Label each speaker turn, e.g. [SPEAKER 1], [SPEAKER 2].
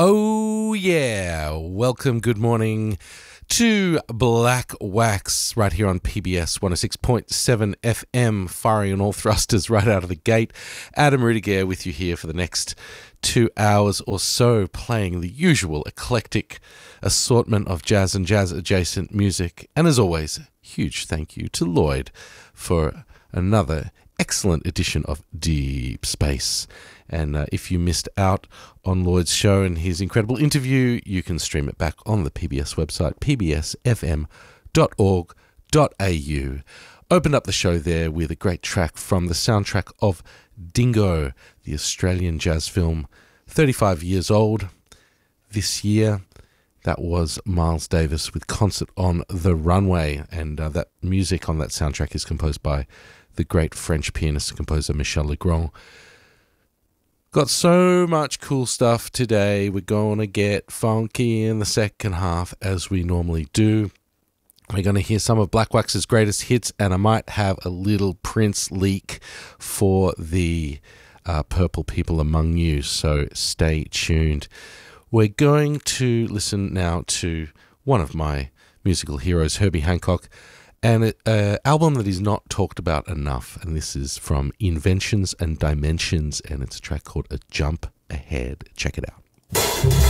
[SPEAKER 1] Oh, yeah. Welcome, good morning to Black Wax right here on PBS 106.7 FM, firing on all thrusters right out of the gate. Adam Rudiger with you here for the next 2 hours or so, playing the usual eclectic assortment of jazz and jazz-adjacent music. And as always, huge thank you to Lloyd for another excellent edition of Deep Space. And if you missed out on Lloyd's show and his incredible interview, you can stream it back on the PBS website, pbsfm.org.au. Opened up the show there with a great track from the soundtrack of Dingo, the Australian jazz film, 35 years old this year. That was Miles Davis with Concert on the Runway, and that music on that soundtrack is composed by the great French pianist and composer Michel Legrand. Got so much cool stuff today. We're going to get funky in the second half, as we normally do. We're going to hear some of Black Wax's greatest hits, and I might have a little Prince leak for the purple people among you, so stay tuned. We're going to listen now to one of my musical heroes, Herbie Hancock, and an album that is not talked about enough, and this is from Inventions and Dimensions, and it's a track called A Jump Ahead. Check it out.